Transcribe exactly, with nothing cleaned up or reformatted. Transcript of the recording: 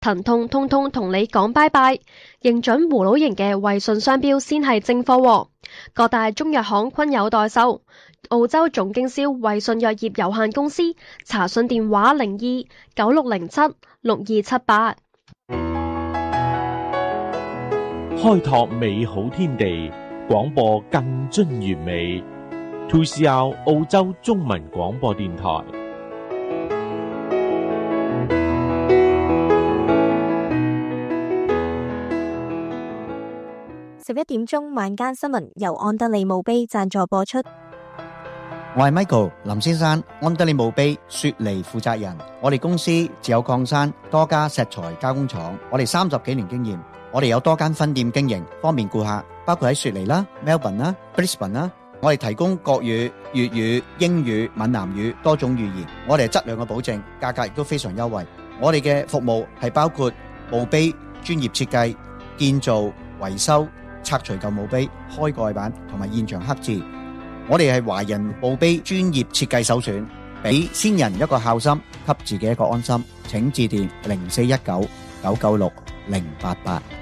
疼痛通通同你講拜拜，認準葫蘆型嘅胃信商標先係正貨喎。各大中藥行均有代售。澳洲總經銷胃信藥業有限公司，查詢電話零二九六零七六二七八。 開拓美好天地，廣播更臻完美。two C R 澳洲中文廣播電台。 十一點鐘晚間新聞由安德利墓碑贊助播出。 我係 Michael 林先生，安德利墓碑雪梨負責人。我哋公司自有礦山多家石材加工廠，我哋三十幾年經驗，我哋有多間分店經營，方便顧客，包括喺雪梨啦、Melbourne 啦、Brisbane 啦。我哋提供國語、粵語、英語、閩南語多種語言，我哋係質量嘅保證，價格亦都非常優惠。我哋嘅服務係包括墓碑專業設計、建造、維修、拆除舊墓碑、開蓋板同埋現場刻字。我哋係華人墓碑專業設計首選，俾先人一個孝心，給自己一個安心。請致電零四一九九九六零八八。